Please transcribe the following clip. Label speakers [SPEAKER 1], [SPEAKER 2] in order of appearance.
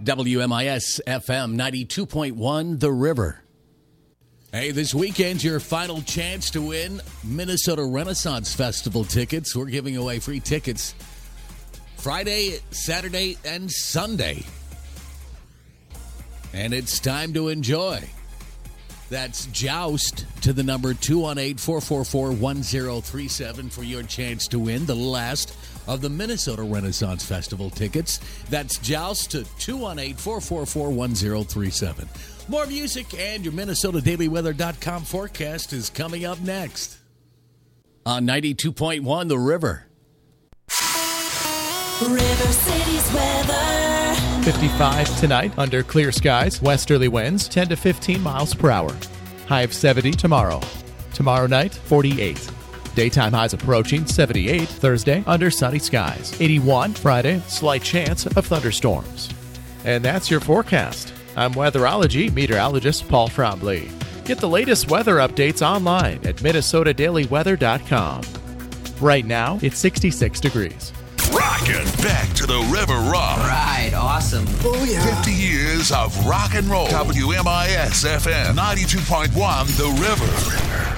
[SPEAKER 1] WMIS FM 92.1 The River. Hey, this weekend's your final chance to win Minnesota Renaissance Festival tickets. We're giving away free tickets Friday, Saturday, and Sunday. And it's time to enjoy. That's Joust to the number 218-444-1037 for your chance to win the last of the Minnesota Renaissance Festival tickets. That's Joust to 218-444-1037. More music and your MinnesotaDailyWeather.com forecast is coming up next. On 92.1 The River.
[SPEAKER 2] River City's weather.
[SPEAKER 3] 55 tonight under clear skies. Westerly winds 10 to 15 miles per hour. High of 70 tomorrow. Tomorrow night, 48. Daytime highs approaching 78 Thursday under sunny skies. 81 Friday, slight chance of thunderstorms. And that's your forecast. I'm weatherology meteorologist Paul Trombley. Get the latest weather updates online at MinnesotaDailyWeather.com. Right now, it's 66 degrees.
[SPEAKER 4] Rockin' back to the River Rock.
[SPEAKER 5] Right, awesome.
[SPEAKER 4] Oh, yeah. 50 years of rock and roll. WMIS FM 92.1 The River.